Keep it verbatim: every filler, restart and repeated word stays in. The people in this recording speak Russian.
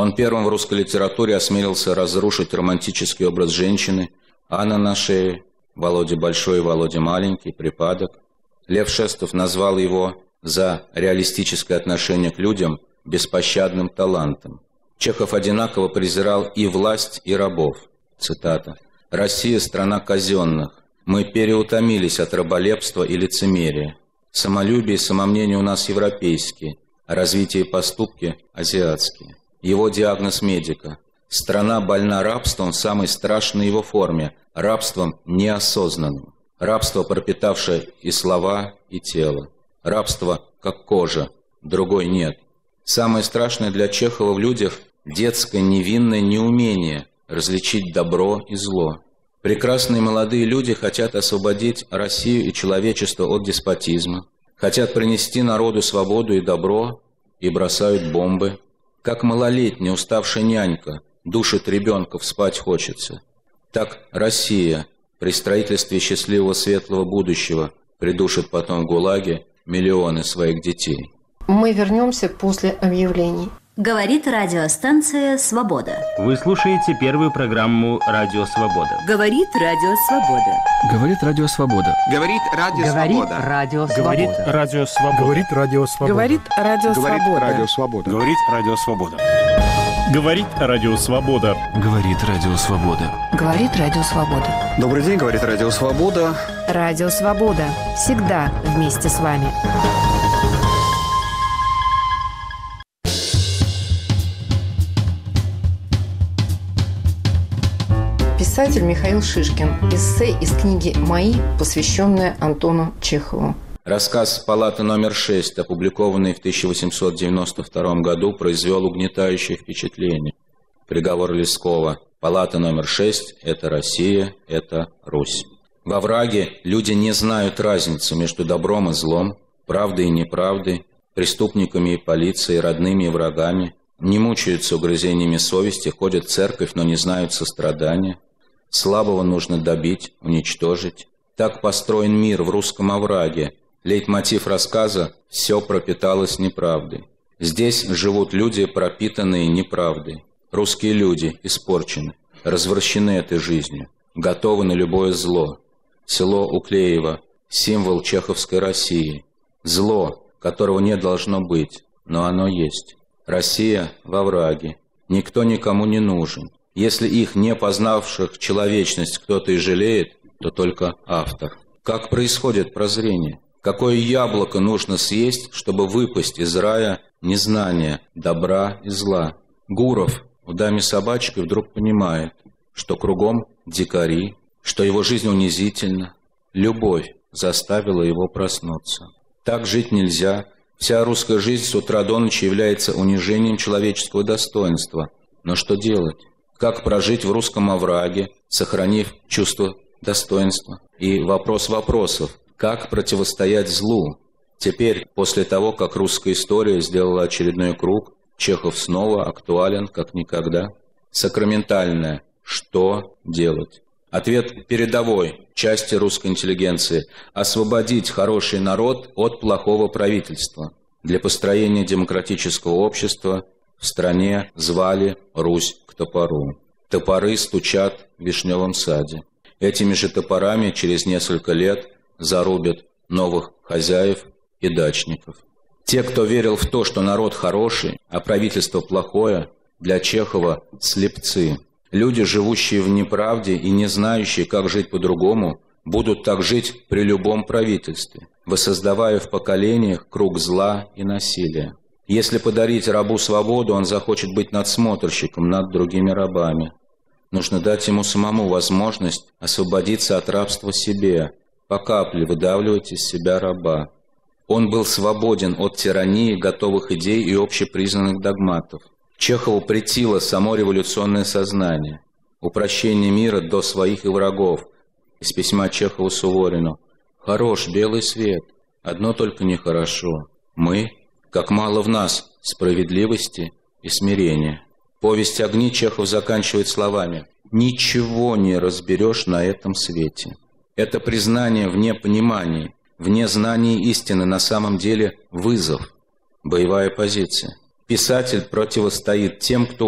Он первым в русской литературе осмелился разрушить романтический образ женщины, Анна на шее, Володя большой и Володя маленький, припадок. Лев Шестов назвал его за реалистическое отношение к людям беспощадным талантом. Чехов одинаково презирал и власть, и рабов. Цитата. «Россия – страна казенных. Мы переутомились от раболепства и лицемерия. Самолюбие и самомнение у нас европейские, а развитие и поступки – азиатские». Его диагноз медика. Страна больна рабством в самой страшной его форме, рабством неосознанным. Рабство, пропитавшее и слова, и тело. Рабство, как кожа, другой нет. Самое страшное для Чехова в людях – детское невинное неумение различить добро и зло. Прекрасные молодые люди хотят освободить Россию и человечество от деспотизма, хотят принести народу свободу и добро, и бросают бомбы. Как малолетняя уставшая нянька душит ребенков, спать хочется. Так Россия при строительстве счастливого светлого будущего придушит потом в ГУЛАГе миллионы своих детей. Мы вернемся после объявлений. Говорит радиостанция «Свобода». Вы слушаете первую программу «Радио Свобода». Говорит Радио Свобода. Говорит Радио Свобода. Говорит Радио Свобода. Говорит Радио Свобода. Говорит Радио Свобода. Говорит Радио Свобода. Говорит Радио Свобода. Говорит Радио Свобода. Говорит Радио Свобода. Говорит Радио Свобода. Добрый день, говорит Радио Свобода. Радио Свобода. Всегда вместе с вами. Писатель Михаил Шишкин. Эссе из книги «Мои», посвященное Антону Чехову. Рассказ «Палата номер шесть», опубликованный в тысяча восемьсот девяносто втором году, произвел угнетающее впечатление. Приговор Лескова. Палата номер шесть – это Россия, это Русь. Во враге люди не знают разницы между добром и злом, правдой и неправдой, преступниками и полицией, родными и врагами, не мучаются угрызениями совести, ходят в церковь, но не знают сострадания. Слабого нужно добить, уничтожить. Так построен мир в русском овраге. Лейтмотив рассказа «Все пропиталось неправдой». Здесь живут люди, пропитанные неправдой. Русские люди испорчены, развращены этой жизнью, готовы на любое зло. Село Уклеево – символ чеховской России. Зло, которого не должно быть, но оно есть. Россия во враге. Никто никому не нужен. Если их, не познавших человечность, кто-то и жалеет, то только автор. Как происходит прозрение? Какое яблоко нужно съесть, чтобы выпасть из рая незнания, добра и зла? Гуров в «Даме собачкой» вдруг понимает, что кругом дикари, что его жизнь унизительна. Любовь заставила его проснуться. Так жить нельзя. Вся русская жизнь с утра до ночи является унижением человеческого достоинства. Но что делать? Как прожить в русском овраге, сохранив чувство достоинства? И вопрос вопросов. Как противостоять злу? Теперь, после того, как русская история сделала очередной круг, Чехов снова актуален, как никогда. Сакраментальное. Что делать? Ответ передовой части русской интеллигенции – освободить хороший народ от плохого правительства. Для построения демократического общества в стране звали Русь к топору. Топоры стучат в вишневом саде. Этими же топорами через несколько лет зарубят новых хозяев и дачников. Те, кто верил в то, что народ хороший, а правительство плохое, для Чехова – слепцы. Люди, живущие в неправде и не знающие, как жить по-другому, будут так жить при любом правительстве, воссоздавая в поколениях круг зла и насилия. Если подарить рабу свободу, он захочет быть надсмотрщиком над другими рабами. Нужно дать ему самому возможность освободиться от рабства себе, по капле выдавливать из себя раба. Он был свободен от тирании, готовых идей и общепризнанных догматов. Чехову претило само революционное сознание, упрощение мира до своих и врагов. Из письма Чехова Суворину. «Хорош белый свет, одно только нехорошо. Мы, как мало в нас справедливости и смирения». Повесть «Огни» Чехов заканчивает словами: «Ничего не разберешь на этом свете». Это признание вне понимания, вне знания истины на самом деле вызов, боевая позиция. Писатель противостоит тем, кто